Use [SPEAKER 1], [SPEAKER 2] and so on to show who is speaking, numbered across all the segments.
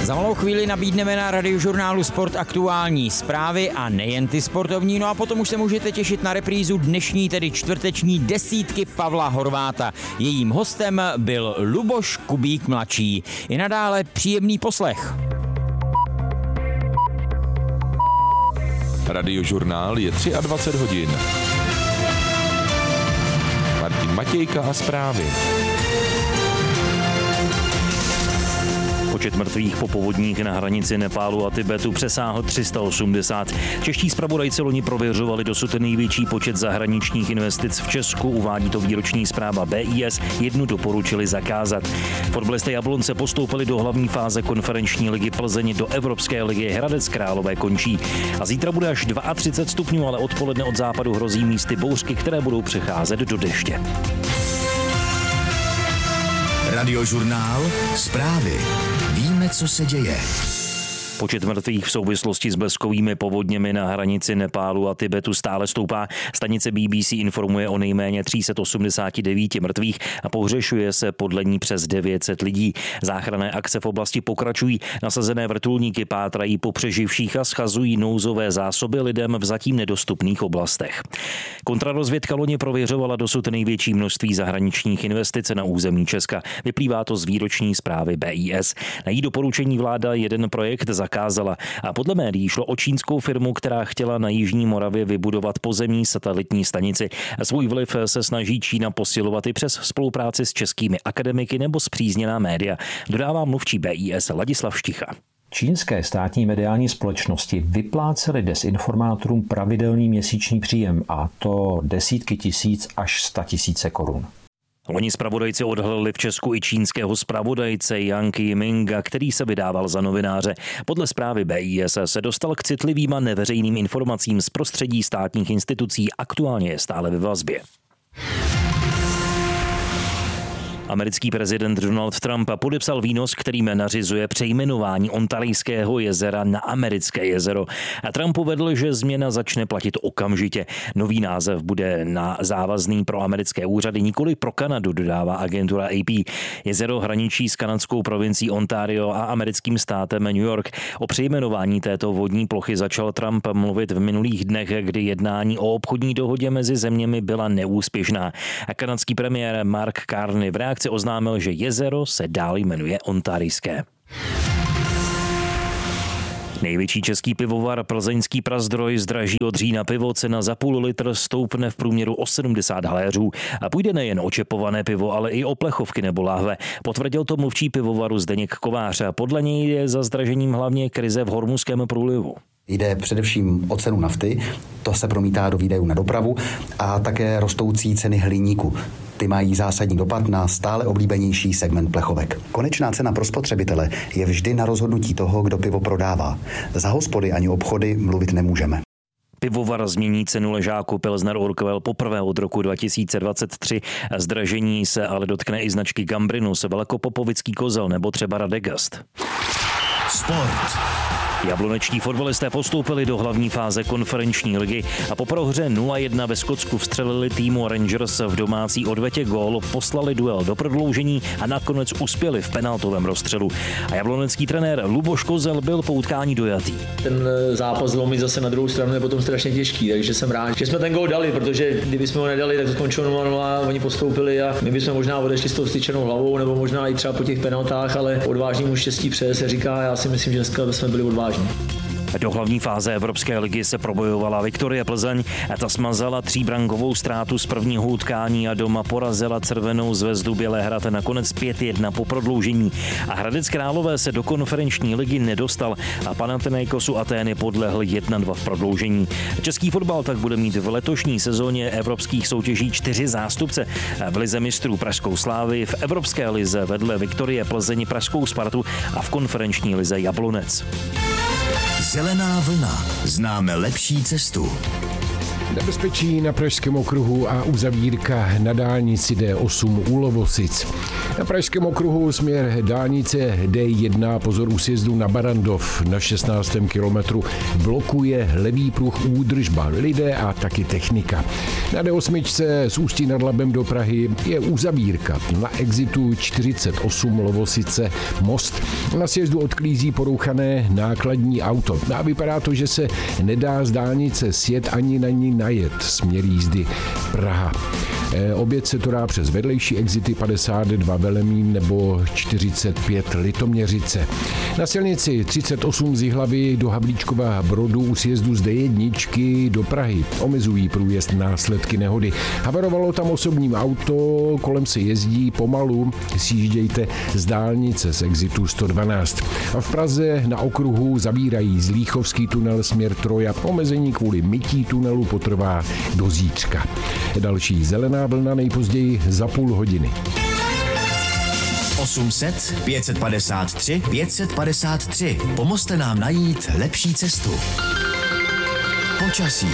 [SPEAKER 1] Za malou chvíli nabídneme na Radiožurnálu Sport aktuální zprávy a nejen ty sportovní, no a potom už se můžete těšit na reprízu dnešní, tedy čtvrteční desítky Pavla Horváta. Jejím hostem byl Luboš Kubík mladší. I nadále příjemný poslech.
[SPEAKER 2] Radiožurnál je 23 hodin. Martin Matějka a zprávy.
[SPEAKER 3] Počet mrtvých po povodních na hranici Nepálu a Tibetu přesáhl 380. Čeští zpravodajci loni prověřovali dosud největší počet zahraničních investic v Česku, uvádí to výroční zpráva BIS, jednu doporučili zakázat. Fotbalisté Jablonce postoupili do hlavní fáze konferenční ligy Plzeň, do Evropské ligy Hradec Králové končí. A zítra bude až 32 stupňů, ale odpoledne od západu hrozí místy bouřky, které budou přecházet do deště.
[SPEAKER 4] Radiožurnál Zprávy. Víme, co se děje.
[SPEAKER 3] Počet mrtvých v souvislosti s bleskovými povodněmi na hranici Nepálu a Tibetu stále stoupá. Stanice BBC informuje o nejméně 389 mrtvých a pohřešuje se podle ní přes 900 lidí. Záchranné akce v oblasti pokračují. Nasazené vrtulníky pátrají po přeživších a schazují nouzové zásoby lidem v zatím nedostupných oblastech. Kontrarozvědka loni prověřovala dosud největší množství zahraničních investic na území Česka. Vyplývá to z výroční zprávy BIS. Na její doporučení vláda jeden projekt zakázala a podle médií šlo o čínskou firmu, která chtěla na jižní Moravě vybudovat pozemní satelitní stanici. Svůj vliv se snaží Čína posilovat i přes spolupráci s českými akademiky nebo spřízněná média, dodává mluvčí BIS Ladislav Šticha.
[SPEAKER 5] Čínské státní mediální společnosti vyplácely dezinformátorům pravidelný měsíční příjem, a to desítky tisíc až 100 000 korun.
[SPEAKER 3] Loni zpravodajci odhalili v Česku i čínského zpravodajce Yang Yiminga, který se vydával za novináře. Podle zprávy BIS se dostal k citlivým a neveřejným informacím z prostředí státních institucí, aktuálně je stále ve vazbě. Americký prezident Donald Trump podepsal výnos, kterým nařizuje přejmenování Ontarijského jezera na Americké jezero. A Trump uvedl, že změna začne platit okamžitě. Nový název bude závazný pro americké úřady, nikoli pro Kanadu, dodává agentura AP. Jezero hraničí s kanadskou provincií Ontario a americkým státem New York. O přejmenování této vodní plochy začal Trump mluvit v minulých dnech, kdy jednání o obchodní dohodě mezi zeměmi byla neúspěšná. A kanadský premiér Mark Carney v reakci oznámil, že jezero se dál jmenuje Ontarijské. Největší český pivovar Plzeňský Prazdroj zdraží od října pivo, cena za půl litr stoupne v průměru o 70 haléřů. A půjde nejen o čepované pivo, ale i o plechovky nebo láhve. Potvrdil to mluvčí pivovaru Zdeněk Kovář. Podle něj je za zdražením hlavně krize v Hormuzském průlivu.
[SPEAKER 6] Jde především o cenu nafty, to se promítá do výdajů na dopravu, a také rostoucí ceny hliníku. Ty mají zásadní dopad na stále oblíbenější segment plechovek. Konečná cena pro spotřebitele je vždy na rozhodnutí toho, kdo pivo prodává. Za hospody ani obchody mluvit nemůžeme.
[SPEAKER 3] Pivovar změní cenu ležáku Pilsner Urquell poprvé od roku 2023. Zdražení se ale dotkne i značky Gambrinus, Velkopopovický kozel nebo třeba Radegast.
[SPEAKER 4] Sport.
[SPEAKER 3] Jablonečtí fotbalisté postoupili do hlavní fáze konferenční ligy a po prohře 0-1 ve Skotsku vstřelili týmu Rangers v domácí odvetě gól, poslali duel do prodloužení a nakonec uspěli v penaltovém rozstřelu. A jablonecký trenér Luboš Kozel byl po utkání dojatý.
[SPEAKER 7] Ten zápas zlomit zase na druhou stranu je potom strašně těžký, takže jsem rád, že jsme ten gól dali, protože kdybychom ho nedali, tak to skončilo 0-0, oni postoupili a my bychom možná odešli s tou styčenou hlavou nebo možná i třeba po těch penaltách, ale odvážnému štěstí přeje se říká, já si myslím, že dneska jsme byli odvážní.
[SPEAKER 3] Do hlavní fáze Evropské ligy se probojovala Viktorie Plzeň a ta smazala 3brankovou ztrátu z prvního utkání a doma porazila Červenou Zvezdu Bělehrad nakonec 5-1 po prodloužení. A Hradec Králové se do konferenční ligy nedostal a Panathinaikosu Atény podlehl 1-2 v prodloužení. Český fotbal tak bude mít v letošní sezóně evropských soutěží 4 zástupce. V lize mistrů Pražskou Slávy, v Evropské lize vedle Viktorie Plzeň Pražskou Spartu a v konferenční lize Jablonec.
[SPEAKER 4] Zelená vlna. Známe lepší cestu.
[SPEAKER 8] Nebezpečí na Pražském okruhu a uzavírka na dálnici D8 u Lovosic. Na Pražském okruhu směr dálnice D1 pozor u sjezdu na Barandov na 16. kilometru blokuje levý pruh údržba, lidé a taky technika. Na D8 z Ústí nad Labem do Prahy je uzavírka. Na exitu 48 Lovosice most. Na sjezdu odklízí porouchané nákladní auto. A vypadá to, že se nedá z dálnice sjet ani na ní najet. Směr jízdy Praha. Oběd se to dá přes vedlejší exity 52 Velemín nebo 45 Litoměřice. Na silnici 38 z Jihlavy do Havlíčkova Brodu u sjezdu z D1 do Prahy omezují průjezd následky nehody. Havarovalo tam osobní auto, kolem se jezdí pomalu, sjíždějte z dálnice z exitu 112. A v Praze na okruhu zavírají Zlíchovský tunel směr Troja. Omezení kvůli mytí tunelu potrvá do zítřka. Další zelená vlna nejpozději za půl hodiny.
[SPEAKER 4] 800 553 553. Pomozte nám najít lepší cestu. Počasí.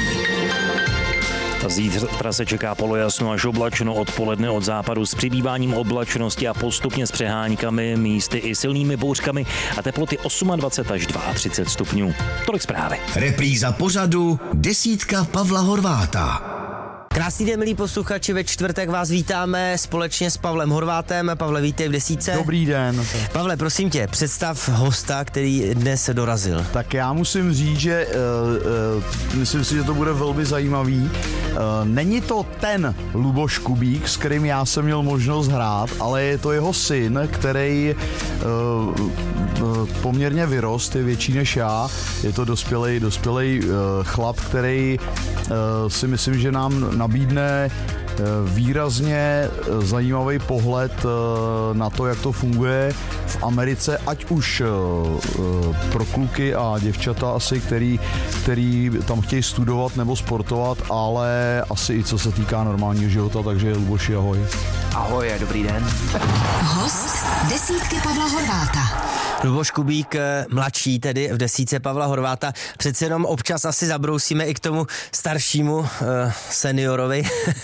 [SPEAKER 3] Zítra se čeká polojasno až oblačno, odpoledne od západu s přibýváním oblačnosti a postupně s přeháňkami, místy i silnými bouřkami a teploty 28 až 32 stupňů. Tolik zprávy.
[SPEAKER 4] Repríza pořadu Desítka Pavla Horváta.
[SPEAKER 9] Krásný den, milí posluchači, ve čtvrtek vás vítáme společně s Pavlem Horvátem. Pavle, vítej v desítce.
[SPEAKER 10] Dobrý den.
[SPEAKER 9] Pavle, prosím tě, představ hosta, který dnes dorazil.
[SPEAKER 10] Tak já musím říct, že myslím si, že to bude velmi zajímavý. Není to ten Luboš Kubík, s kterým já jsem měl možnost hrát, ale je to jeho syn, který poměrně vyrost, je větší než já. Je to dospělej chlap, který si myslím, že nám nabídne výrazně zajímavý pohled na to, jak to funguje v Americe, ať už pro kluky a děvčata asi, který tam chtějí studovat nebo sportovat, ale asi i co se týká normálního života, takže Luboši, ahoj.
[SPEAKER 9] Ahoj, dobrý den.
[SPEAKER 11] Host desítky Pavla Horváta.
[SPEAKER 9] Luboš Kubík, mladší tedy v desítce Pavla Horváta. Přece jenom občas asi zabrousíme i k tomu staršímu seniorovi,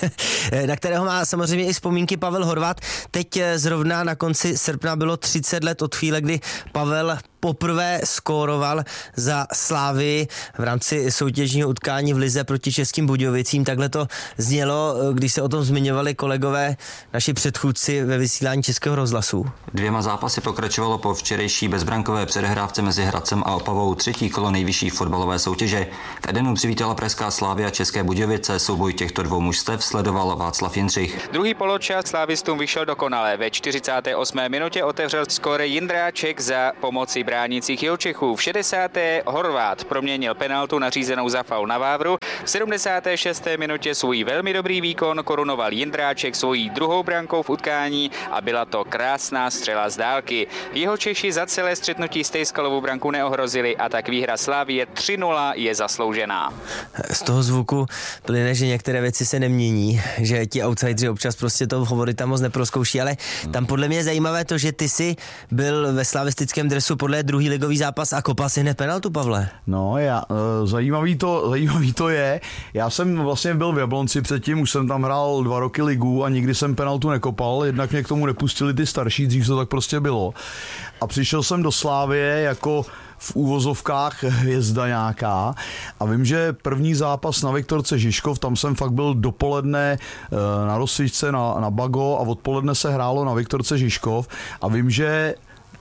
[SPEAKER 9] na kterého má samozřejmě i vzpomínky Pavel Horvát. Teď zrovna na konci srpna bylo 30 let od chvíle, kdy Pavel poprvé skóroval za Slávii v rámci soutěžního utkání v lize proti Českým Budějovicím. Takhle to znělo, když se o tom zmiňovali kolegové, naši předchůdci ve vysílání Českého rozhlasu.
[SPEAKER 12] 2 zápasy pokračovalo po včerejší bezbrankové předehrávce mezi Hradcem a Opavou třetí kolo nejvyšší fotbalové soutěže. V Edenu přivítala pražská Slavia České Budějovice. Souboj těchto dvou mužstev sledoval Václav Jindřich.
[SPEAKER 13] Druhý poločas slávistům vyšel dokonale. Ve 48. minutě otevřel skóre Jindráček za pomoci bránících Jilčechů. V 60. Horvát proměnil penaltu nařízenou za faul na Vávru. V 76. minutě svůj velmi dobrý výkon korunoval Jindráček svojí druhou brankou v utkání a byla to krásná střela z dálky. Jeho Češi za celé střetnutí Stejskalovou branku neohrozili a tak výhra Slavie 3-0 je zasloužená.
[SPEAKER 9] Z toho zvuku plyne, že některé věci se nemění, že ti outsideri občas prostě to favorita moc neproskouší, ale tam podle mě je zajímavé to, že ty jsi byl ve slavistickém dresu podle druhý ligový zápas a kopal si hned penaltu, Pavle.
[SPEAKER 10] No, zajímavý to je. Já jsem vlastně byl v Jablonci předtím, už jsem tam hrál 2 roky ligu a nikdy jsem penaltu nekopal, jednak mě k tomu nepustili ty starší, dřív to tak prostě bylo. A přišel jsem do Slávie jako v úvozovkách hvězda nějaká a vím, že první zápas na Viktorce Žižkov, tam jsem fakt byl dopoledne na rozcvičce na Bago a odpoledne se hrálo na Viktorce Žižkov a vím, že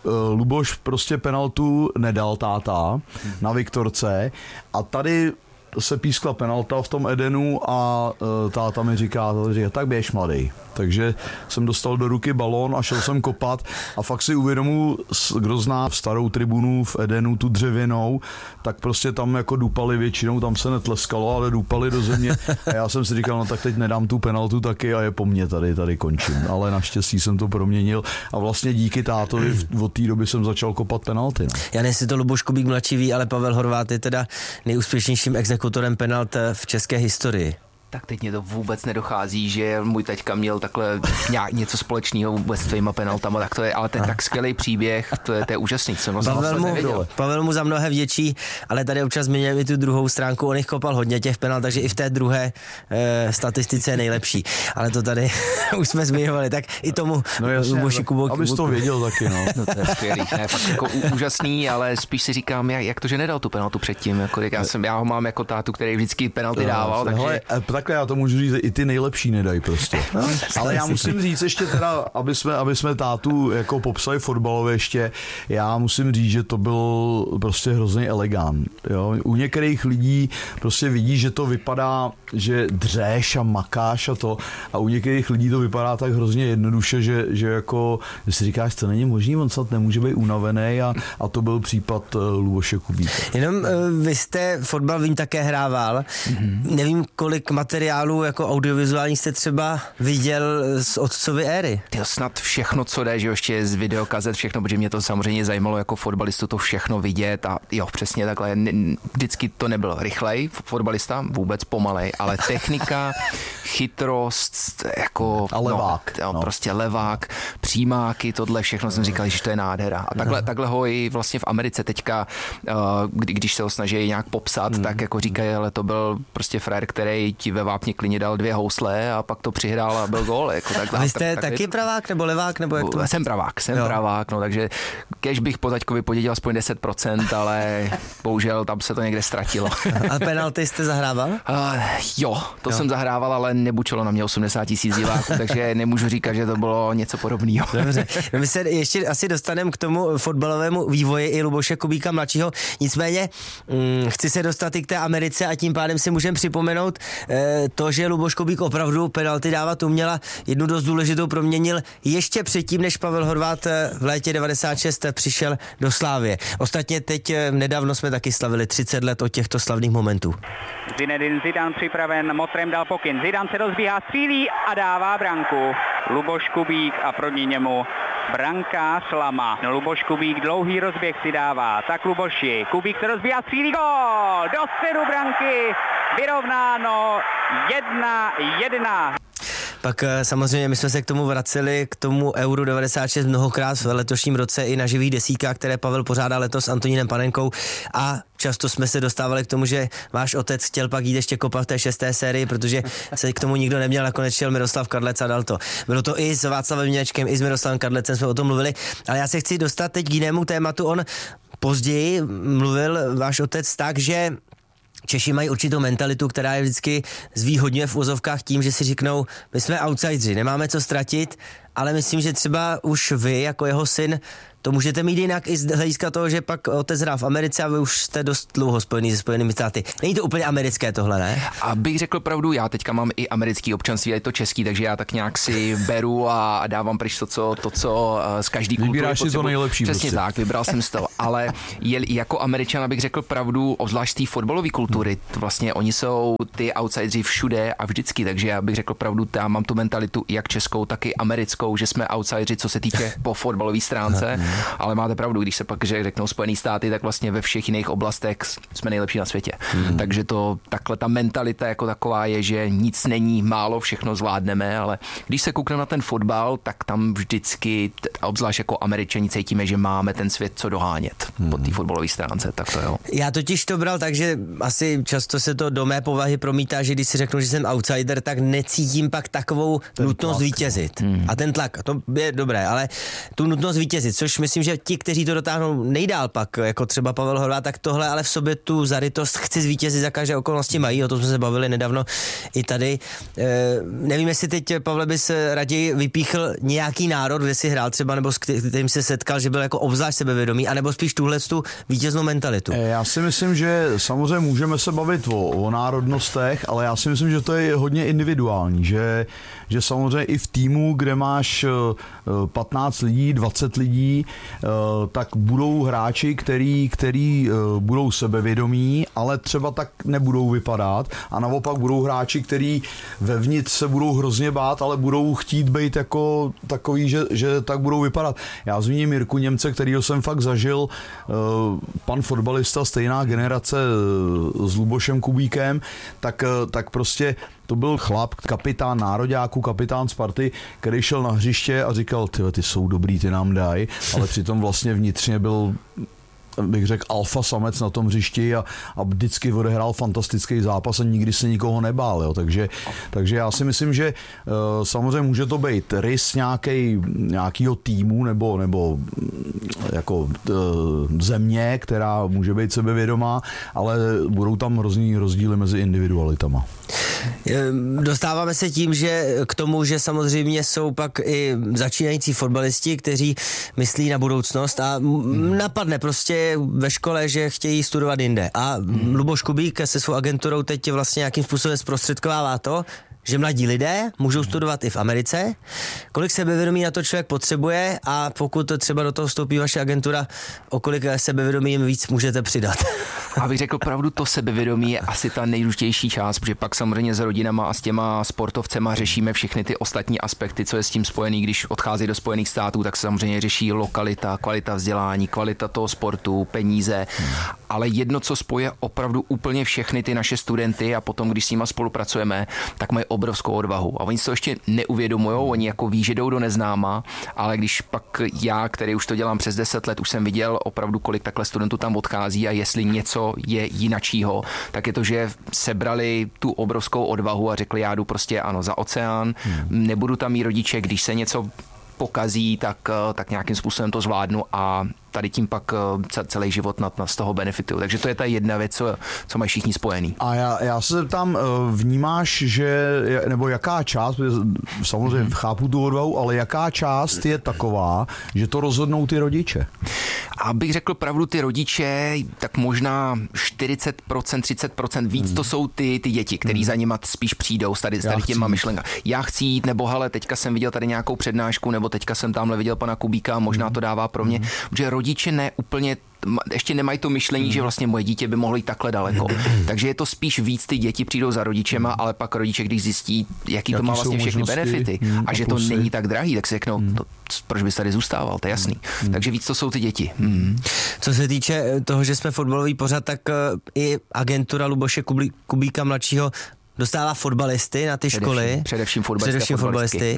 [SPEAKER 10] Luboš prostě penaltu nedal táta na Viktorce a tady se pískla penalta v tom Edenu a táta mi říká, tak běž mladý. Takže jsem dostal do ruky balón a šel jsem kopat a fakt si uvědomuji, kdo zná starou tribunu v Edenu, tu dřevěnou, tak prostě tam jako dupali většinou, tam se netleskalo, ale dupali do země a já jsem si říkal, no tak teď nedám tu penaltu taky a je po mně, tady končím. Ale naštěstí jsem to proměnil a vlastně díky tátovi od té doby jsem začal kopat penalty. No.
[SPEAKER 9] Já nejsi to Luboš Kubík mladší ví, ale Pavel Horvát je teda nejúspěšnějším exekutorem penalt v české historii.
[SPEAKER 14] Tak teď mě to vůbec nedochází, že můj taťka měl takhle něco společného vůbec s tvýma penaltama, tak to je, ale to je tak skvělý příběh, to je úžasný, co
[SPEAKER 9] Pavel mu za mnohé vděčí, ale tady občas zmiňujeme i tu druhou stránku, on jich kopal hodně těch penalt, takže i v té druhé statistice je nejlepší, ale to tady už jsme zmiňovali, tak i tomu Luboši Kubok.
[SPEAKER 10] Abys to věděl taky, no.
[SPEAKER 14] No to je skvělý, ne, fakt jako úžasný, ale spíš si říkám, jak to, že nedal tu penaltu předtím, jako já ho mám jako tátu, který vždycky penalty dával, takže...
[SPEAKER 10] Takhle já to můžu říct, i ty nejlepší nedají prostě. Ale já musím říct ještě teda, aby jsme tátu jako popsali fotbalově ještě, já musím říct, že to byl prostě hrozný elegant. Jo? U některých lidí prostě vidí, že to vypadá, že dřeš a makáš a to, a u některých lidí to vypadá tak hrozně jednoduše, že jako, že si říkáš, to není možný, on snad nemůže být unavený a to byl případ Luboše Kubíka.
[SPEAKER 9] Jenom vy jste fotbal vím také hrával, nevím, kolik materiálů jako audiovizuální jste třeba viděl z otcovy éry.
[SPEAKER 14] Tyjo, snad všechno, co jde, že ještě z videokazet, všechno, protože mě to samozřejmě zajímalo jako fotbalistu to všechno vidět a jo, přesně takhle, vždycky to nebyl rychlej fotbalista, vůbec pomalej, ale technika, chytrost, jako
[SPEAKER 10] a levák.
[SPEAKER 14] Prostě levák, přímáky, tohle všechno jsem říkal, že to je nádhera. A takhle ho i vlastně v Americe teďka, když se ho snaží nějak popsat, tak jako říkají, ale to byl prostě frajer, který ti ve vápně klidně dal 2 housle a pak to přihrál a byl gól. Jako
[SPEAKER 9] a vy jste taky pravák nebo levák? Nebo jak to?
[SPEAKER 14] Jsem pravák, no, takže kež bych po taťkovi podědil aspoň 10%, ale bohužel tam se to někde ztratilo.
[SPEAKER 9] A penalty jste zahrával?
[SPEAKER 14] Jo, jsem zahrával, ale nebučilo na mě 80 000 diváků, takže nemůžu říkat, že to bylo něco podobného.
[SPEAKER 9] Dobře, my se ještě asi dostaneme k tomu fotbalovému vývoji i Luboše Kubíka mladšího, nicméně chci se dostat i k té Americe a tím pádem si můžeme připomenout to, že Luboš Kubík opravdu penalty dávat uměla, jednu dost důležitou proměnil ještě předtím, než Pavel Horváth v létě 96 přišel do Slávie. Ostatně teď nedávno jsme taky slavili 30 let od těchto slavných momentů.
[SPEAKER 13] Zinedine Zidane připraven, Motrem dal pokyn, Zidane se rozbíhá, střílí a dává branku. Luboš Kubík a proti němu brankář Lama. Luboš Kubík dlouhý rozběh si dává, tak Luboši, Kubík se rozbíhá, střílí, gól! Do středu branky, vyrovnáno 1-1.
[SPEAKER 9] Pak samozřejmě my jsme se k tomu vraceli, k tomu Euro 96 mnohokrát v letošním roce i na živých desítkách, které Pavel pořádá letos s Antonínem Panenkou a často jsme se dostávali k tomu, že váš otec chtěl pak jít ještě kopat v té 6. sérii, protože se k tomu nikdo neměl, nakonec šel Miroslav Kadlec a dal to. Bylo to i s Václavem Němečkem, i s Miroslavem Kadlecem jsme o tom mluvili, ale já se chci dostat teď k jinému tématu. On později mluvil váš otec tak, že Češi mají určitou mentalitu, která je vždycky zvýhodňuje v uvozovkách tím, že si řeknou, my jsme outsideri, nemáme co ztratit, ale myslím, že třeba už vy, jako jeho syn, to můžete mít jinak i z hlediska toho, že pak otec hrál v Americe a vy už jste dost dlouho spojený se Spojenými státy. Není to úplně americké tohle, ne?
[SPEAKER 14] Abych řekl pravdu, já teďka mám i americký občanství, a je to český, takže já tak nějak si beru a dávám pryč to, co z každý kultury
[SPEAKER 10] vybíráš si to nejlepší.
[SPEAKER 14] Přesně tak, vybral jsem z toho, ale jako Američan, abych řekl pravdu, obzvlášť té fotbalové kultury, vlastně oni jsou ty outsideri všude a vždycky, takže já bych řekl pravdu, já mám tu mentalitu jak českou, tak i americkou, že jsme outsideri, co se týče po fotbalové stránce. Ale máte pravdu, když se pak řeknou Spojený státy, tak vlastně ve všech jiných oblastech jsme nejlepší na světě. Takže takhle ta mentalita jako taková je, že nic není málo, všechno zvládneme, ale když se koukneme na ten fotbal, tak tam vždycky, obzvlášť jako Američani, cítíme, že máme ten svět co dohánět po té fotbalové stránce, tak to jo.
[SPEAKER 9] Já totiž to bral tak, že asi často se to do mé povahy promítá, že když si řeknu, že jsem outsider, tak necítím pak takovou nutnost vítězit. A ten tlak, to je dobré, ale tu nutnost vítězit, což myslím, že ti, kteří to dotáhnou nejdál pak, jako třeba Pavel Horváth, tak tohle ale v sobě tu zarytost chci zvítězit za každé okolnosti mají, o tom jsme se bavili nedávno i tady. Nevím, jestli teď, Pavle, bys raději vypíchl nějaký národ, kde si hrál třeba, nebo s kterým se setkal, že byl jako obzvlášť sebevědomý, anebo spíš tuhle tu vítěznou mentalitu.
[SPEAKER 10] Já si myslím, že samozřejmě můžeme se bavit o národnostech, ale já si myslím, že to je hodně individuální, že samozřejmě i v týmu, kde máš 15 lidí, 20 lidí, tak budou hráči, který budou sebevědomí, ale třeba tak nebudou vypadat a naopak budou hráči, který vevnitř se budou hrozně bát, ale budou chtít být jako takový, že tak budou vypadat. Já zmíním Jirku Němce, kterýho jsem fakt zažil, pan fotbalista, stejná generace s Lubošem Kubíkem, tak prostě to byl chlap, kapitán nároďáku, kapitán Sparty, který šel na hřiště a říkal, ty jsou dobrý, ty nám dají, ale přitom vlastně vnitřně byl, bych řekl, alfa samec na tom hřišti a vždycky odehrál fantastický zápas a nikdy se nikoho nebál. Jo. Takže já si myslím, že samozřejmě může to být rys nějakýho týmu nebo jako země, která může být sebevědomá, ale budou tam hrozný rozdíly mezi individualitama.
[SPEAKER 9] Dostáváme se tím, že k tomu, že samozřejmě jsou pak i začínající fotbalisti, kteří myslí na budoucnost a napadne prostě ve škole, že chtějí studovat jinde. A Luboš Kubík se svou agenturou teď vlastně nějakým způsobem zprostředkovává to, že mladí lidé můžou studovat i v Americe. Kolik sebevědomí na to člověk potřebuje a pokud třeba do toho vstoupí vaše agentura, o kolik sebevědomí jim víc můžete přidat?
[SPEAKER 14] Abych řekl pravdu, to sebevědomí je asi ta nejdůležitější část, protože pak samozřejmě s rodinama a s těma sportovcema řešíme všechny ty ostatní aspekty, co je s tím spojený. Když odchází do Spojených států, tak se samozřejmě řeší lokalita, kvalita vzdělání, kvalita toho sportu, peníze. Ale jedno, co spojuje opravdu úplně všechny ty naše studenty a potom, když s nima spolupracujeme, tak mají obrovskou odvahu. A oni si to ještě neuvědomujou, oni jako ví, že jdou do neznáma, ale když pak já, který už to dělám přes 10 let, už jsem viděl opravdu, kolik takhle studentů tam odchází a jestli něco je jinačího, tak je to, že sebrali tu obrovskou odvahu a řekli, já jdu prostě ano za oceán, nebudu tam mít rodiče, když se něco pokazí, tak nějakým způsobem to zvládnu a tady tím pak celý život z toho benefituju. Takže to je ta jedna věc, co mají všichni spojený.
[SPEAKER 10] A já se tam vnímáš, že, nebo jaká část, samozřejmě chápu tu odvahu, ale jaká část je taková, že to rozhodnou ty rodiče?
[SPEAKER 14] Abych řekl pravdu, ty rodiče, tak možná 40%, 30% víc to jsou ty děti, který za nima spíš přijdou s tady těma myšlenkami. Já chci jít, nebo hele, teďka jsem viděl tady nějakou přednášku, nebo teďka jsem tamhle viděl pana Kubíka, možná to dává pro mě, že rodiče ne úplně ještě nemají to myšlení, že vlastně moje dítě by mohlo jít takhle daleko. Takže je to spíš víc ty děti přijdou za rodičema, ale pak rodiče, když zjistí, jaký to má vlastně všechny benefity a že to není tak drahý, tak si řeknou, proč bys tady zůstával, to je jasný. Takže víc to jsou ty děti.
[SPEAKER 9] Co se týče toho, že jsme fotbalový pořad, tak i agentura Luboše Kubíka mladšího dostává fotbalisty na ty školy.
[SPEAKER 14] Především fotbalisty.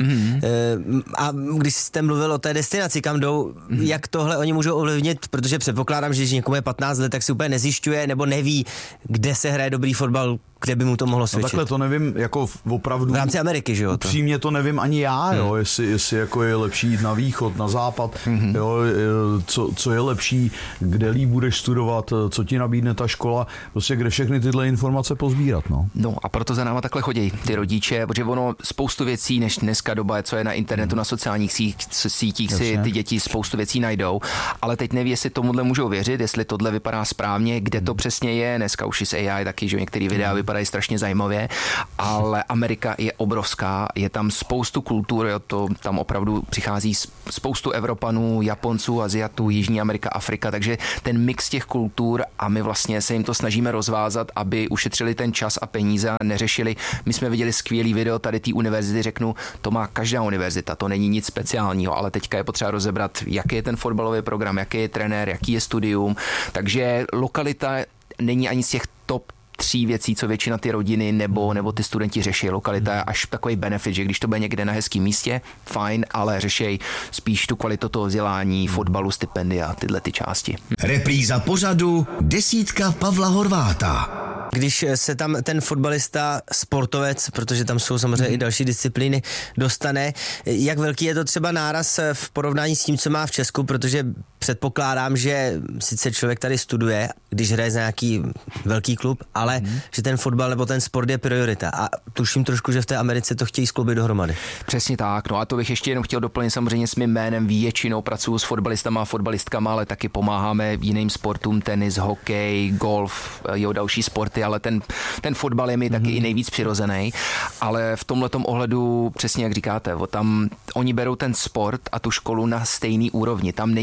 [SPEAKER 9] A když jste mluvil o té destinaci, kam jdou, jak tohle oni můžou ovlivnit, protože předpokládám, že když někomu je 15 let, tak si úplně nezjišťuje nebo neví, kde se hraje dobrý fotbal, kde by mu to mohlo svědčit.
[SPEAKER 10] No takhle to nevím, jako opravdu.
[SPEAKER 9] V rámci Ameriky, že jo?
[SPEAKER 10] Upřímně to nevím ani já, jo, jestli jako je lepší jít na východ, na západ, jo, co je lepší, kde líp budeš studovat, co ti nabídne ta škola, prostě kde všechny tyhle informace pozbírat, no.
[SPEAKER 14] No a proto za náma takhle chodí ty rodiče, protože ono spoustu věcí, než dneska doba, co je na internetu, na sociálních sítích si ty děti spoustu věcí najdou, ale teď neví, jestli tomuhle můžou věřit, jestli tohle vypadá správně, kde to přesně je, dneska už z AI taky, že některé videa vypadají strašně zajímavě, ale Amerika je obrovská, je tam spoustu kultur, jo, to tam opravdu přichází spoustu Evropanů, Japonců, Aziatů, Jižní Amerika, Afrika, takže ten mix těch kultur a my vlastně se jim to snažíme rozvázat, aby ušetřili ten čas a peníze a neřešili. My jsme viděli skvělý video tady té univerzity, řeknu, to má každá univerzita, to není nic speciálního, ale teďka je potřeba rozebrat, jaký je ten fotbalový program, jaký je trenér, jaký je studium, takže lokalita není ani z těch top 3 věcí, co většina ty rodiny nebo ty studenti řeší. Lokalita je až takový benefit, že když to bude někde na hezkém místě, fajn, ale řeší spíš tu kvalitu toho vzdělání, fotbalu, stipendia, tyhle ty části.
[SPEAKER 4] Repríza pořadu Desítka Pavla Horváta.
[SPEAKER 9] Když se tam ten fotbalista, sportovec, protože tam jsou samozřejmě i další disciplíny, dostane, jak velký je to třeba náraz v porovnání s tím, co má v Česku, protože předpokládám, že sice člověk tady studuje, když hraje za nějaký velký klub, ale že ten fotbal nebo ten sport je priorita. A tuším trošku, že v té Americe to chtějí skloubit dohromady.
[SPEAKER 14] Přesně tak, no a to bych ještě jenom chtěl doplnit samozřejmě s mým jménem. Většinou pracuji s fotbalistama a fotbalistkama, ale taky pomáháme jiným sportům, tenis, hokej, golf, další sporty, ale ten fotbal je mi taky i nejvíc přirozený. Ale v tomhletom ohledu, přesně jak říkáte, tam oni berou ten sport a tu školu na stejný úrovni. Tam není jedno,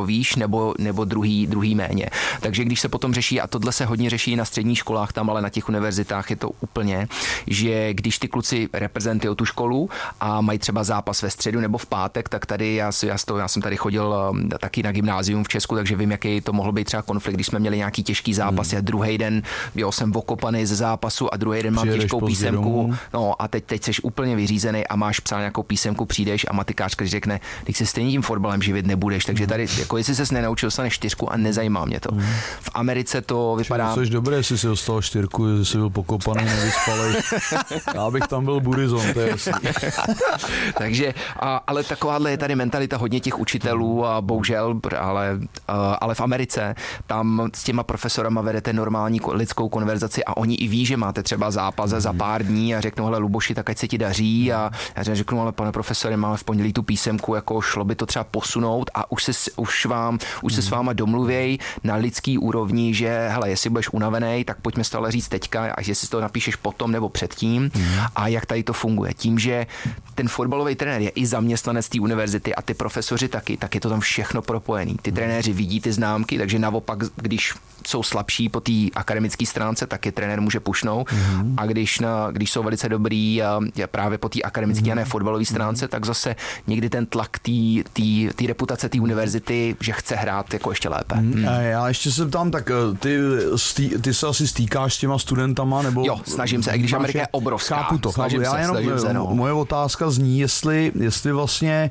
[SPEAKER 14] něco výš nebo druhý méně. Takže když se potom řeší, a tohle se hodně řeší na středních školách, tam ale na těch univerzitách je to úplně, že když ty kluci reprezentují tu školu a mají třeba zápas ve středu nebo v pátek, tak tady já jsem tady chodil taky na gymnázium v Česku, takže vím, jaký to mohl být třeba konflikt, když jsme měli nějaký těžký zápas. Druhý den jsem okopaný ze zápasu a druhý den mám těžkou písemku. No a teď jsi úplně vyřízený a máš psát nějakou písemku, přijdeš a matikářka řekne, když se stejně tím fotbalem živit nebudeš, takže tady jako jestli ses nenaučil, dostaneš 4 a nezajímá mě to. V Americe to vypadá.
[SPEAKER 10] Jsi dobré, jestli si dostal 4, jestli jsi byl pokopaný, nevyspalej. Já bych tam byl burizon, to je jasný.
[SPEAKER 14] Takže, ale takováhle je tady mentalita hodně těch učitelů a bohužel, ale v Americe tam s těma profesorama vedete normální lidskou konverzaci a oni i ví, že máte třeba zápas za pár dní a řeknou, hele Luboši, tak ať se ti daří a já řeknu, ale pane profesore, máme v pondělí tu písemku, jako šlo by to třeba posunout a už se s váma domluvěj na lidský úrovni, že hele, jestli budeš unavený, tak pojďme si to ale říct teďka a jestli si to napíšeš potom nebo předtím a jak tady to funguje. Tím, že ten fotbalový trenér je i zaměstnanec té univerzity a ty profesoři taky, tak je to tam všechno propojený. Ty trenéři vidí ty známky, takže naopak, když jsou slabší po té akademické stránce, tak je trenér může pušnout a když jsou velice dobrý právě po té akademické a ne fotbalové stránce, tak zase někdy ten tlak té reputace té univerzity, že chce hrát jako ještě lépe.
[SPEAKER 10] Já ještě se ptám, tak ty se asi stýkáš s těma studentama, nebo?
[SPEAKER 14] Jo, snažím se, i když Amerika je obrovská.
[SPEAKER 10] Chápu to. Moje otázka zní, jestli vlastně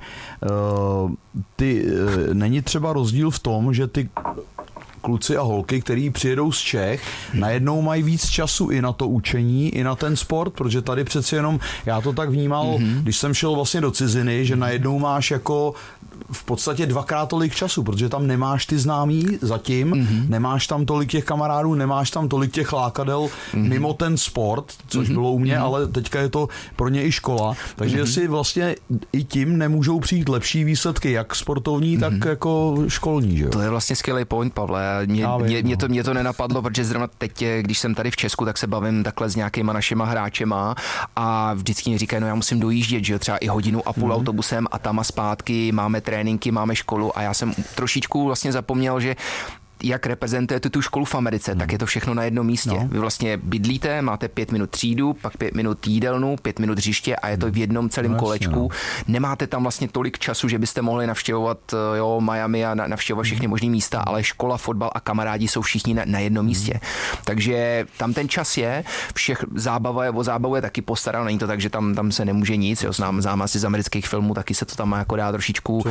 [SPEAKER 10] není třeba rozdíl v tom, že ty kluci a holky, který přijedou z Čech, najednou mají víc času i na to učení, i na ten sport, protože tady přeci jenom, já to tak vnímal, když jsem šel vlastně do ciziny, že najednou máš jako v podstatě 2x tolik času, protože tam nemáš ty známí zatím, nemáš tam tolik těch kamarádů, nemáš tam tolik těch lákadel mimo ten sport, což bylo u mě, ale teďka je to pro ně i škola, takže jestli vlastně i tím nemůžou přijít lepší výsledky, jak sportovní, tak jako školní, že jo?
[SPEAKER 14] To je vlastně skvělý point, Pavle. Mě to nenapadlo, protože zrovna teď, když jsem tady v Česku, tak se bavím takhle s nějakýma našima hráčema a vždycky mi říkají, no já musím dojíždět, že jo, třeba i 1,5 hodiny autobusem a tam a zpátky, máme tréninky, máme školu a já jsem trošičku vlastně zapomněl, že jak reprezentujete tu školu v Americe, tak je to všechno na jednom místě. No. Vy vlastně bydlíte, máte 5 minut třídu, pak 5 minut jídelnu, 5 minut hřiště a je to v jednom celém kolečku. Nemáte tam vlastně tolik času, že byste mohli navštěvovat Miami a navštěvovat všechny možné místa, ale škola, fotbal a kamarádi jsou všichni na jednom místě. Takže tam ten čas je, zábava je taky postará, není to tak, že tam se nemůže nic, znám asi z amerických filmů, taky se to tam jako dá trošičku.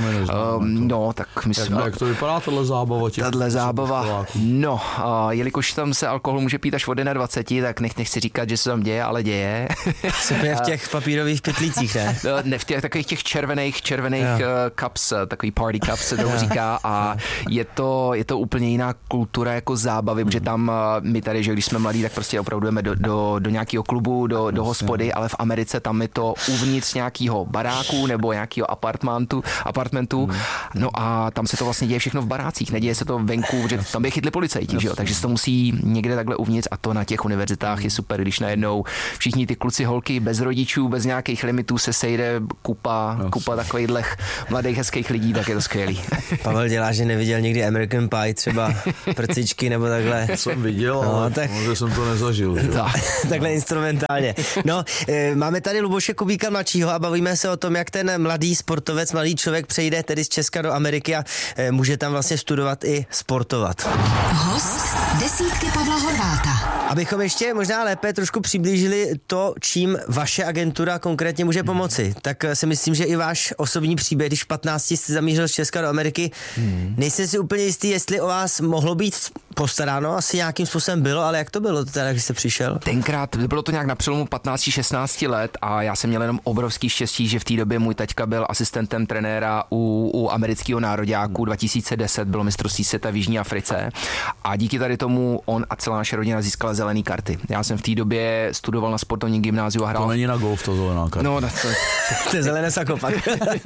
[SPEAKER 14] Tak myslím.
[SPEAKER 10] Jak to vypadá tahle zábava?
[SPEAKER 14] No, jelikož tam se alkohol může pít až od 21, tak nechci říkat, že se tam děje, ale děje.
[SPEAKER 9] Super v těch papírových pytlících, ne?
[SPEAKER 14] Ne, v těch takových těch červených cups, takový party cups se tomu říká a je to úplně jiná kultura jako zábavy, protože tam my tady, že když jsme mladí, tak prostě opravdu jdeme do nějakého klubu, do hospody, ale v Americe tam je to uvnitř nějakého baráku nebo nějakého apartmentu. No a tam se to vlastně děje všechno v barácích, neděje se to venku, že tam by chytli policajti, že jo? Takže se to musí někde takhle uvnitř a to na těch univerzitách je super, když najednou všichni ty kluci, holky bez rodičů, bez nějakých limitů se sejde kupa takovýchhle mladých hezkých lidí, tak je to skvělý.
[SPEAKER 9] Pavel dělá, že neviděl někdy American Pie, třeba prcičky nebo takhle.
[SPEAKER 10] To jsem viděl, ale možná jsem to nezažil.
[SPEAKER 9] Takhle instrumentálně. No, máme tady Luboše Kubíka mladšího a bavíme se o tom, jak ten mladý sportovec, mladý člověk přejde tedy z Česka do Ameriky a může tam vlastně studovat i sportovat.
[SPEAKER 11] Host desítky Pavla Horváta.
[SPEAKER 9] Abychom ještě možná lépe trošku přiblížili to, čím vaše agentura konkrétně může pomoci, tak si myslím, že i váš osobní příběh, když v 15 jste zamířil z Česka do Ameriky, nejsem si úplně jistý, jestli o vás mohlo být postaráno, asi nějakým způsobem bylo, ale jak to bylo teda, když jste přišel?
[SPEAKER 14] Tenkrát bylo to nějak na přelomu 15-16 let a já jsem měl jenom obrovský štěstí, že v té době můj taťka byl asistentem trenéra u amerického nároďáku. 2010 bylo mistrovství světa v Jižní Africe a díky tady tomu on a celá naše rodina získala zelené karty. Já jsem v té době studoval na sportovním gymnáziu a hrál.
[SPEAKER 10] To není na golf, to zelená karta.
[SPEAKER 9] No, to je zelené sakopak.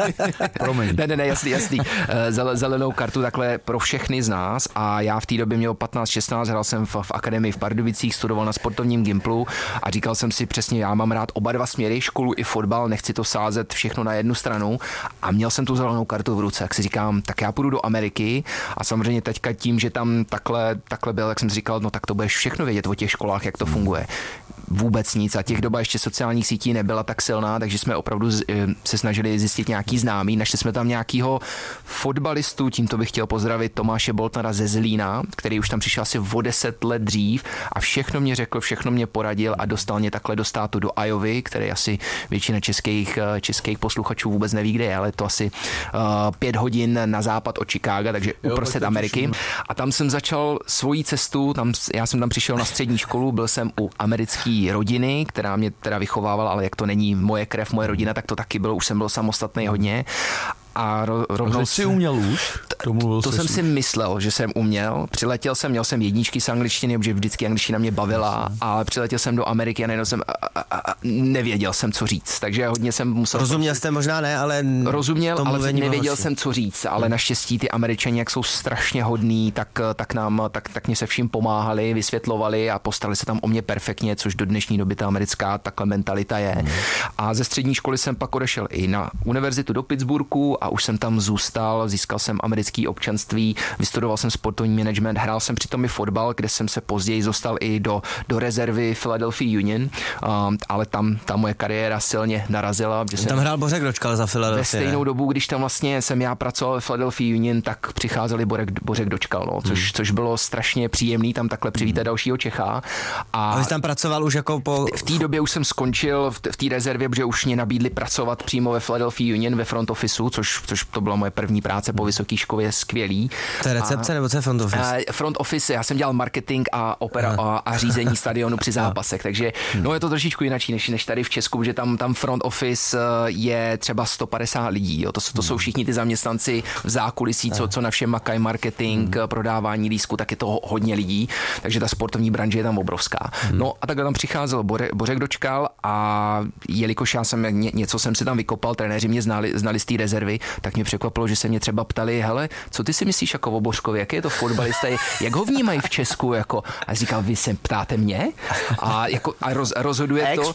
[SPEAKER 14] Promiň. Ne, jasný. Zelenou kartu takhle pro všechny z nás a já v té době měl 15-16, hrál jsem v akademii v Pardubicích, studoval na sportovním gymplu a říkal jsem si přesně, já mám rád oba dva směry, školu i fotbal, nechci to sázet všechno na jednu stranu a měl jsem tu zelenou kartu v ruce, jak si říkám, tak já půjdu do Ameriky a samozřejmě teďka tím, že tam takhle byl, jak jsem si říkal, no tak to budeš všechno vědět o těch školách, jak to funguje. Vůbec nic a těch doba ještě sociálních sítí nebyla tak silná, takže jsme opravdu se snažili zjistit nějaký známý. Našli jsme tam nějakýho fotbalistu, tímto bych chtěl pozdravit Tomáše Boltnara ze Zlína, který už tam přišel asi o 10 let dřív a všechno mě řekl, všechno mě poradil a dostal mě takhle do státu do Iovy, který asi většina českých posluchačů vůbec neví, kde je, ale to asi 5 hodin na západ od Chicaga, takže uprostřed Ameriky. A tam jsem začal svoji cestu, já jsem tam přišel na střední školu, byl jsem u americké rodiny, která mě teda vychovávala, ale jak to není moje krev, moje rodina, tak to taky bylo, už jsem byl samostatný hodně. A rovnou
[SPEAKER 10] jsi uměl už?
[SPEAKER 14] To jsem si myslel, že jsem uměl. Přiletěl jsem, měl jsem jedničky z angličtiny, protože vždycky angličtina mě bavila, ale přiletěl jsem do Ameriky a najednou jsem nevěděl jsem, co říct. Takže hodně jsem musel...
[SPEAKER 9] Rozuměl jste možná ne, ale...
[SPEAKER 14] Rozuměl, ale nevěděl jsem, co říct. Ale naštěstí ty Američani, jak jsou strašně hodní, tak mě se vším pomáhali, vysvětlovali a postarali se tam o mě perfektně, což do dnešní doby ta americká takhle mentalita je. A ze střední školy jsem pak odešel i na univerzitu do Pittsburghu a už jsem tam zůstal, získal jsem americké občanství, vystudoval jsem sportovní management, hrál jsem přitom i fotbal, kde jsem se později dostal i do rezervy Philadelphia Union, ale tam ta moje kariéra silně narazila.
[SPEAKER 9] Tam hrál Bořek Dočkal za Philadelphia.
[SPEAKER 14] Ve stejnou dobu, když tam vlastně jsem já pracoval ve Philadelphia Union, tak přicházeli Bořek Dočkal, no, což bylo strašně příjemný tam takhle přivítat dalšího Čecha.
[SPEAKER 9] A vy jsi tam pracoval už jako
[SPEAKER 14] v té době už jsem skončil v té rezervě, protože už mě nabídli pracovat přímo ve Philadelphia Union ve front officeu, což to byla moje první práce po vysoké škole, skvělý.
[SPEAKER 9] To je recepce nebo co je front office?
[SPEAKER 14] Front office, já jsem dělal marketing a a řízení stadionu při zápasech, takže no je to trošičku jináčí než tady v Česku, že tam front office je třeba 150 lidí, jo. To jsou všichni ty zaměstnanci v zákulisí, co na všem makají, marketing, prodávání lístku, tak je to hodně lidí, takže ta sportovní branže je tam obrovská. No a takhle tam přicházel Bořek Dočkal a jelikož já jsem něco jsem si tam vykopal, trenéři mě znali z té rezervy, tak mě překvapilo, že se mě třeba ptali, hele, co ty si myslíš jako o Bořkovi, jaký je to fotbalista, jak ho vnímají v Česku, jako, a říkal, vy se ptáte mě? A rozhoduje to,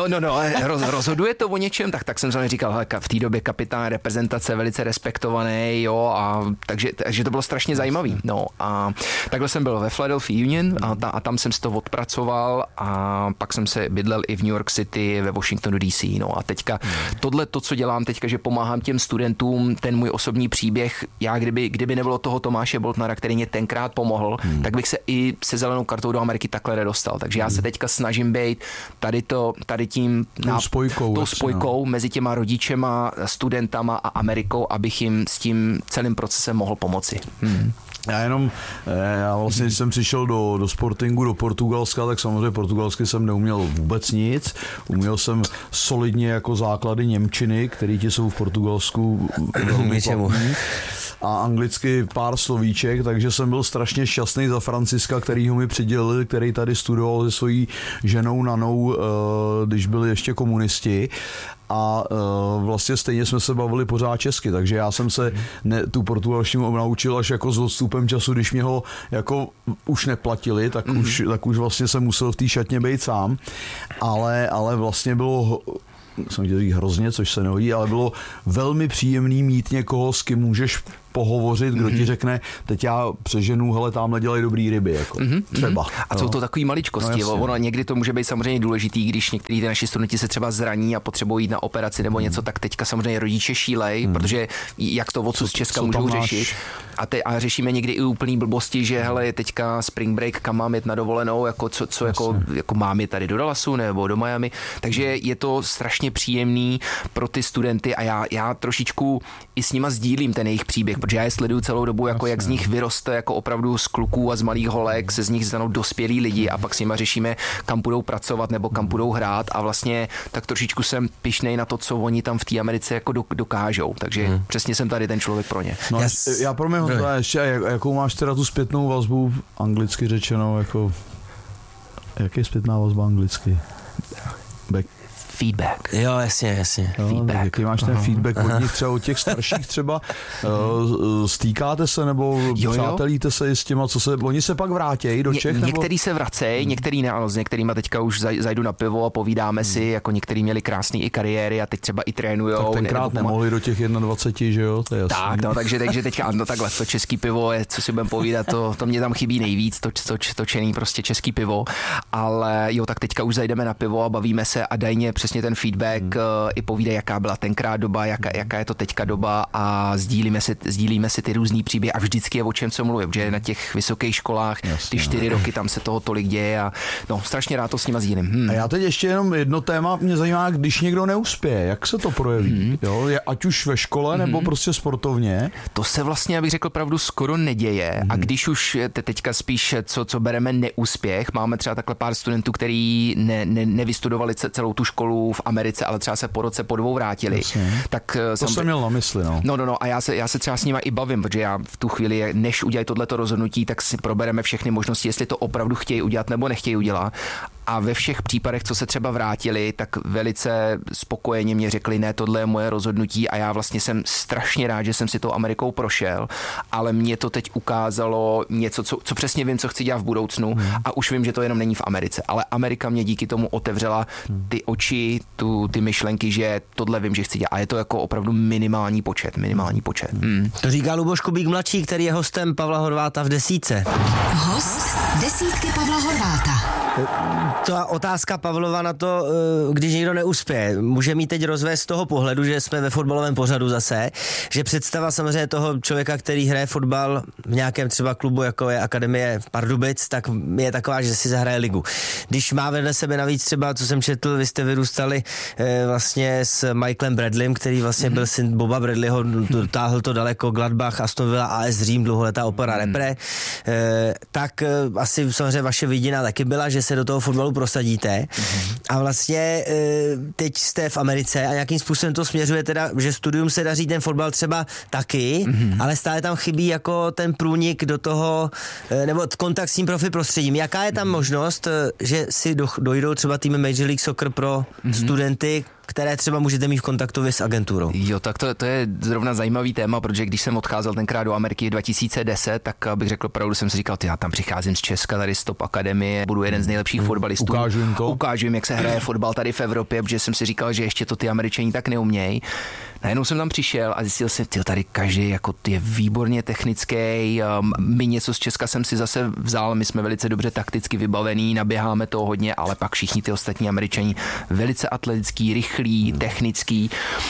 [SPEAKER 14] rozhoduje to o něčem, tak jsem se říkal, hele, v té době kapitán reprezentace, velice respektovaný, jo, a takže to bylo strašně zajímavý, no, a takhle jsem byl ve Philadelphia Union a tam jsem si to odpracoval a pak jsem se bydlel i v New York City, ve Washingtonu DC, no a teďka tohle to, co dělám teďka, že pomáhám těm studentům, ten můj osobní příběh, já kdyby nebylo toho Tomáše Boltnara, který mě tenkrát pomohl, tak bych se i se zelenou kartou do Ameriky takhle nedostal. Takže já se teďka snažím být tady tím tou spojkou mezi těma rodičema, studentama a Amerikou, abych jim s tím celým procesem mohl pomoci.
[SPEAKER 10] Já vlastně, když jsem přišel do Sportingu, do Portugalska, tak samozřejmě portugalsky jsem neuměl vůbec nic. Uměl jsem solidně jako základy němčiny, který ti jsou v Portugalsku velmi platný. A anglicky pár slovíček, takže jsem byl strašně šťastný za Franciska, který ho mi přidělil, který tady studoval se svojí ženou Nanou, když byli ještě komunisti. A vlastně stejně jsme se bavili pořád česky, takže já jsem se tu portugalštinu naučil až jako s odstupem času, když mě ho jako už neplatili, tak už vlastně jsem musel v té šatně být sám, ale vlastně bylo jsem chtěl říct hrozně, což se nehodí, ale bylo velmi příjemný mít někoho, s kým můžeš pohovořit, kdo ti řekne, teď já přeženu, hele, tamhle dělají dobrý ryby, jako třeba.
[SPEAKER 14] A jsou to takový maličkosti, no, ono někdy to může být samozřejmě důležitý, když některý ty naši studenti se třeba zraní a potřebují jít na operaci nebo něco, tak teďka samozřejmě rodiče šílej, protože jak to odsud z Česka můžou řešit. A řešíme někdy i úplný blbosti, že hele, teďka spring break, kam mám jet na dovolenou, jako co jako mám je tady do Dallasu nebo do Miami, takže je to strašně příjemný pro ty studenty a já trošičku i s nima sdílím ten jejich příběh, protože já je sleduju celou dobu, jako jak z nich vyroste jako opravdu z kluků a z malých holek, se z nich stanou dospělí lidi a pak s nima řešíme, kam budou pracovat nebo kam budou hrát a vlastně tak trošičku jsem pyšnej na to, co oni tam v té Americe jako dokážou, takže přesně jsem tady ten člověk pro ně.
[SPEAKER 10] No, já pro mě ještě, jakou máš teda tu zpětnou vazbu, anglicky řečeno, jako, jak je zpětná vazba anglicky?
[SPEAKER 14] feedback.
[SPEAKER 9] Jo, jasně.
[SPEAKER 10] Feedback. Jaký máš ten feedback od nich, třeba od těch starších třeba? Stýkáte se nebo přátelíte se s těma, oni se pak vrátějí do Čech?
[SPEAKER 14] Některý se vracejí, některý ne, ale s některýma teďka už zajdu na pivo a povídáme si, jako některý měli krásný i kariéry a teď třeba i trénujou.
[SPEAKER 10] Tak tenkrát nemohli do těch 21, že jo? To je jasný.
[SPEAKER 14] Tak, no, takže teďka, no takhle, to český pivo je, co si budeme povídat, to mě tam chybí nejvíc, to čený prostě český pivo, ale jo, tak teďka už zajdeme na pivo a bavíme se a dají mě přesně ten feedback, i povídají, jaká byla tenkrát doba, jaká je to teďka doba a sdílíme si ty různý příběhy a vždycky je o čem co mluvím, že na těch vysokých školách ty 4 roky tam se toho tolik děje a no, strašně rád to s nima sdílím.
[SPEAKER 10] A já teď ještě jenom jedno téma, mě zajímá, když někdo neuspěje, jak se to projeví? Jo? Ať už ve škole nebo prostě sportovně?
[SPEAKER 14] To se vlastně, abych řekl pravdu, skoro neděje a když už teďka spíš, co bereme neúspěch, máme třeba takhle pár studentů, který nevystudovali celou tu školu v Americe, ale třeba se po roce po 2 vrátili. Tak
[SPEAKER 10] to jsem měl na mysli,
[SPEAKER 14] No, a já se třeba s nima i bavím, protože já v tu chvíli, než udělají tohleto rozhodnutí, tak si probereme všechny možnosti, jestli to opravdu chtějí udělat nebo nechtějí udělat. A ve všech případech, co se třeba vrátili, tak velice spokojeně mě řekli, ne, tohle je moje rozhodnutí a já vlastně jsem strašně rád, že jsem si tou Amerikou prošel, ale mě to teď ukázalo něco, co přesně vím, co chci dělat v budoucnu a už vím, že to jenom není v Americe, ale Amerika mě díky tomu otevřela ty oči, ty myšlenky, že tohle vím, že chci dělat a je to jako opravdu minimální počet.
[SPEAKER 9] To říká Luboš Kubík mladší, který je hostem Pavla Horváta v Desítce.
[SPEAKER 11] Host Desítky Pavla Horváta.
[SPEAKER 9] Ta otázka Pavlova na to, když někdo neuspěje, může mít teď rozvést z toho pohledu, že jsme ve fotbalovém pořadu zase, že představa samozřejmě toho člověka, který hraje fotbal v nějakém třeba klubu, jako je Akademie Pardubic, tak je taková, že si zahraje ligu. Když má vedle sebe navíc třeba, co jsem četl, vy jste vyrůstali vlastně s Michaelem Bradleym, který vlastně byl syn Boba Bradleyho, dotáhl to daleko, Gladbach, Aston Villa, AS Řím, dlouholetá opora repre, tak asi samozřejmě vaše vidina taky byla, že se do toho fotbalu prosadíte a vlastně teď jste v Americe a nějakým způsobem to směřuje teda, že studium se daří, ten fotbal třeba taky, ale stále tam chybí jako ten průnik do toho, nebo kontakt s tím profi prostředím. Jaká je tam možnost, že si dojdou třeba týmy Major League Soccer pro studenty, které třeba můžete mít v kontaktu s agenturou?
[SPEAKER 14] Jo, tak to je zrovna zajímavý téma, protože když jsem odcházel tenkrát do Ameriky 2010, tak bych řekl pravdu, jsem si říkal, já tam přicházím z Česka, tady z Top Akademie, budu jeden z nejlepších fotbalistů. Ukážu jim, jak se hraje fotbal tady v Evropě, protože jsem si říkal, že ještě to ty Američani tak neumějí. Najednou jsem tam přišel a zjistil jsem, tady každý jako je výborně technický, my něco z Česka jsem si zase vzal, my jsme velice dobře takticky vybavení, naběháme toho hodně, ale pak všichni ty ostatní Američani velice atletický, rychlý, technický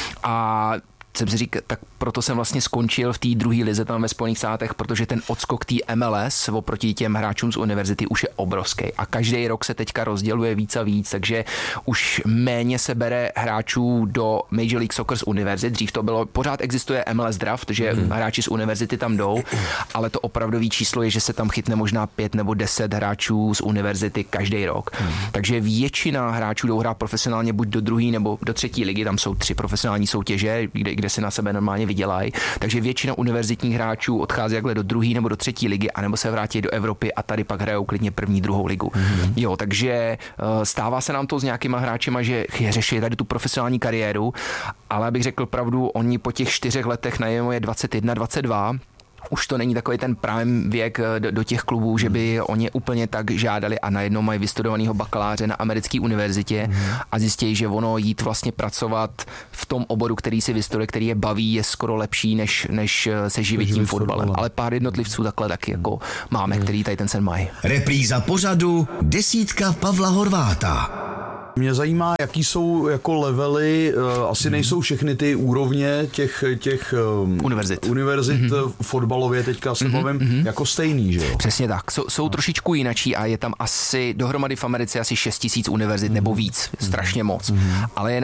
[SPEAKER 14] a jsem si říkal, tak proto jsem vlastně skončil v té druhé lize tam ve Spojených státech, protože ten odskok té MLS oproti těm hráčům z univerzity už je obrovský a každý rok se teďka rozděluje víc a víc, takže už méně se bere hráčů do Major League Soccer z univerzit. Dřív to bylo, pořád existuje MLS draft, že hráči z univerzity tam jdou, ale to opravdový číslo je, že se tam chytne možná 5 nebo 10 hráčů z univerzity každý rok. Takže většina hráčů jdou hrát profesionálně buď do druhé nebo do třetí ligy, tam jsou 3 profesionální soutěže, kde si na sebe normálně vydělají. Takže většina univerzitních hráčů odchází jakhle do druhé nebo do třetí ligy, anebo se vrátí do Evropy a tady pak hrajou klidně první, druhou ligu. Jo, takže stává se nám to s nějakýma hráčema, že řeší tady tu profesionální kariéru, ale abych řekl pravdu, oni po těch 4 letech najednou je 21, 22. Už to není takový ten prime věk do těch klubů, že by oni úplně tak žádali a najednou mají vystudovaného bakaláře na americké univerzitě a zjistí, že ono jít vlastně pracovat v tom oboru, který si vystuduje, který je baví, je skoro lepší, než se živit tím fotbalem. Ale pár jednotlivců takhle taky jako máme, který tady ten sen mají.
[SPEAKER 4] Repríza pořadu Desítka Pavla Horváta.
[SPEAKER 10] Mě zajímá, jaký jsou jako levely, asi nejsou všechny ty úrovně těch univerzit fotbalově, teďka se bavím, jako stejný, že jo?
[SPEAKER 14] Přesně tak, jsou trošičku jinačí a je tam asi dohromady v Americe asi 6 000 univerzit nebo víc, strašně moc, ale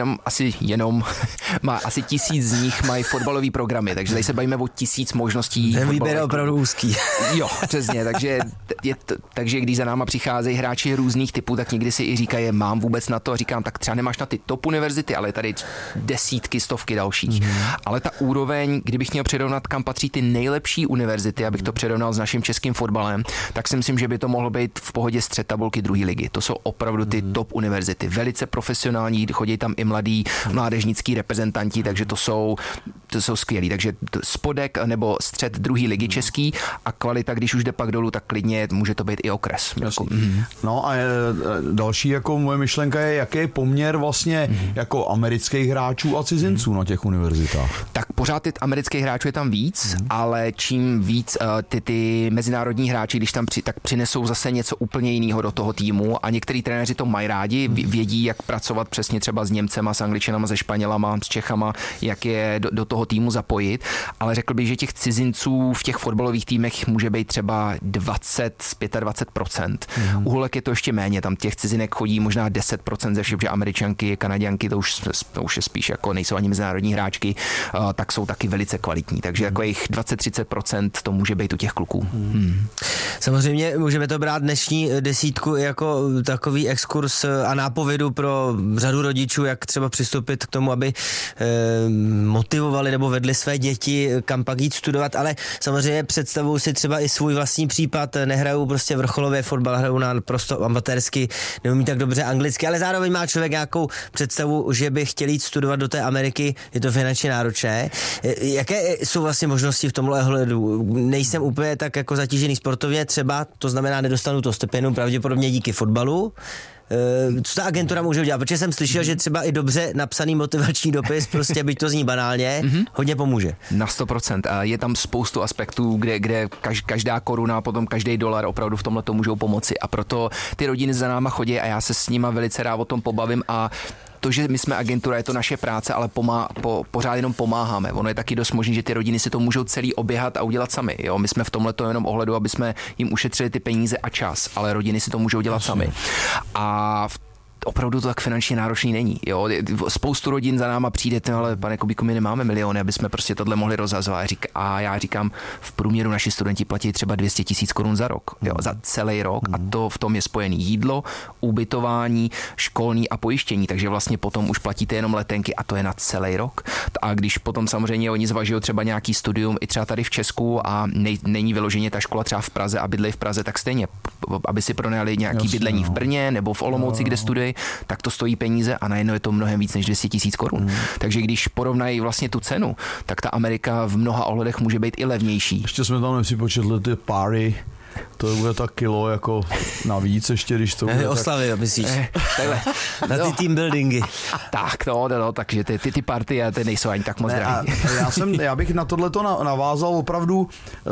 [SPEAKER 14] má asi 1000 z nich mají fotbalové programy, takže tady se bavíme o 1000 možností.
[SPEAKER 9] Ten výběr je opravdu úzký.
[SPEAKER 14] Jo, přesně, takže když za náma přicházejí hráči různých typů, tak někdy si i říkají, mám vůbec na na to a říkám, tak třeba nemáš na ty top univerzity, ale tady desítky, stovky dalších. Ale ta úroveň, kdybych měl přirovnat, kam patří ty nejlepší univerzity, abych to přirovnal s naším českým fotbalem, tak si myslím, že by to mohlo být v pohodě střed tabulky druhé ligy. To jsou opravdu ty top univerzity, velice profesionální, chodí tam i mladí mládežnický reprezentanti, takže to jsou skvělí. Takže spodek nebo střed druhé ligy český a kvalita, když už jde pak dolů, tak klidně může to být i okres.
[SPEAKER 10] No a další jako moje myšlenka je, jaký je poměr vlastně jako amerických hráčů a cizinců na těch univerzitách.
[SPEAKER 14] Tak pořád ty amerických hráčů je tam víc, ale čím víc ty mezinárodní hráči, když tam tak přinesou zase něco úplně jiného do toho týmu a některý trenéři to mají rádi, vědí, jak pracovat přesně třeba s Němcema, s Angličanama, se Španělama, s Čechama, jak je do toho týmu zapojit, ale řekl bych, že těch cizinců v těch fotbalových týmech může být třeba 20-25%. U holek je to ještě méně, tam těch cizinek chodí možná 10% ze všech, že Američanky, Kanaďanky, to už je spíš jako nejsou ani mezinárodní hráčky, tak jsou taky velice kvalitní, takže jako jich 20-30% to může být u těch kluků.
[SPEAKER 9] Samozřejmě můžeme to brát dnešní desítku jako takový exkurs a nápovědu pro řadu rodičů, jak třeba přistoupit k tomu, aby motivovali nebo vedli své děti kam pak jít studovat, ale samozřejmě představuju si třeba i svůj vlastní případ, nehrajou prostě vrcholově fotbal, hrajou na prosto amatérsky, neumí tak dobře anglicky, ale zároveň má člověk nějakou představu, že by chtěl jít studovat do té Ameriky, je to finančně náročné. Jaké jsou vlastně možnosti v tomhle ohledu? Nejsem úplně tak jako zatížený sportovně třeba, to znamená nedostanu to stipendium pravděpodobně díky fotbalu. Co ta agentura může udělat? Protože jsem slyšel, že třeba i dobře napsaný motivační dopis, prostě byť to zní banálně, hodně pomůže.
[SPEAKER 14] Na 100%. A je tam spoustu aspektů, kde každá koruna, potom každý dolar opravdu v tomhle to můžou pomoci. A proto ty rodiny za náma chodí a já se s nima velice rád o tom pobavím a to, že my jsme agentura, je to naše práce, ale pořád jenom pomáháme. Ono je taky dost možný, že ty rodiny si to můžou celý oběhat a udělat sami. Jo? My jsme v tomhleto jenom ohledu, aby jsme jim ušetřili ty peníze a čas, ale rodiny si to můžou dělat sami. A opravdu to tak finančně náročný není. Jo? Spoustu rodin za náma přijde, ale pane Kubíku, my nemáme miliony, aby jsme prostě tohle mohli rozhazovat. A já říkám, v průměru naši studenti platí třeba 200 000 korun za rok, jo? Za celý rok a to v tom je spojený jídlo, ubytování, školní a pojištění, takže vlastně potom už platíte jenom letenky a to je na celý rok. A když potom samozřejmě oni zvažují třeba nějaký studium i třeba tady v Česku a není vyloženě ta škola třeba v Praze a bydlejí v Praze, tak stejně, aby si pronajali nějaký bydlení v Brně nebo v Olomouci, kde studují, tak to stojí peníze a najednou je to mnohem víc než 200 000 korun. Takže když porovnají vlastně tu cenu, tak ta Amerika v mnoha ohledech může být i levnější.
[SPEAKER 10] Ještě jsme tam nepřipočetli ty páry. To bude tak kilo jako navíc ještě, když to bude
[SPEAKER 9] oslavy, tak... myslíš? Na ty team buildingy.
[SPEAKER 14] Tak, no, takže ty party ty nejsou ani tak moc drahé.
[SPEAKER 10] Já bych na tohleto navázal opravdu,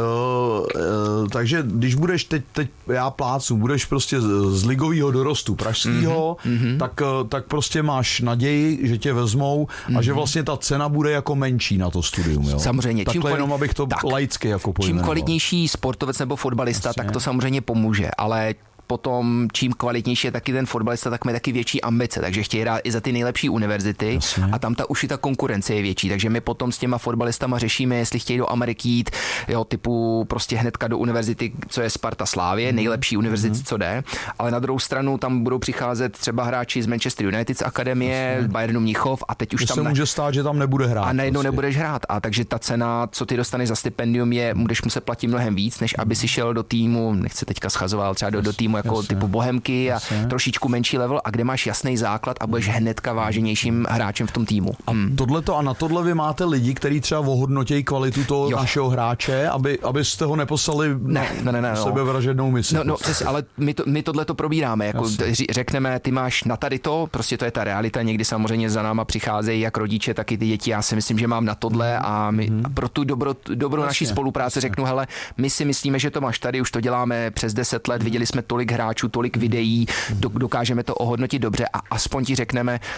[SPEAKER 10] takže když budeš teď já plácu, budeš prostě z ligového dorostu pražského, tak prostě máš naději, že tě vezmou a že vlastně ta cena bude jako menší na to studium. Jo?
[SPEAKER 14] Samozřejmě.
[SPEAKER 10] Takhle jenom, abych to laicky jako pojmenoval.
[SPEAKER 14] Čím kvalitnější sportovec nebo fotbalista, tak to samozřejmě pomůže, ale potom čím kvalitnější je taky ten fotbalista, tak má taky větší ambice, takže chtějí hrát i za ty nejlepší univerzity a tam už i ta konkurence je větší, takže my potom s těma fotbalistama řešíme, jestli chtějí do Ameriky jít, jo, typu prostě hnedka do univerzity, co je Sparta Slávie, nejlepší univerzity, co jde, ale na druhou stranu tam budou přicházet třeba hráči z Manchester United z akademie, Bayernu Mnichov a teď už tam
[SPEAKER 10] se může stát, že tam nebude hrát.
[SPEAKER 14] A najednou nebudeš hrát a takže ta cena, co ty dostaneš za stipendium budeš muset platit mnohem víc, než aby si šel do týmu, nechci teďka schazovat, třeba do týmu jako typu Bohemky a trošičku menší level a kde máš jasný základ a budeš hnedka váženějším hráčem v tom týmu.
[SPEAKER 10] A na tohle vy máte lidi, kteří třeba ohodnotějí kvalitu toho našeho hráče, abyste ho neposlali na sebevražednou misi.
[SPEAKER 14] No, přesně, ale my tohle to probíráme, jako řekneme, ty máš na tady to, prostě to je ta realita, někdy samozřejmě za náma přicházejí jak rodiče, tak i ty děti, já si myslím, že mám na tohle a my pro tu dobro naší spolupráce řeknu, hele, my si myslíme, že to máš tady, už to děláme přes 10 let, viděli jsme tolik hráčů, tolik videí, dokážeme to ohodnotit dobře a aspoň ti řekneme,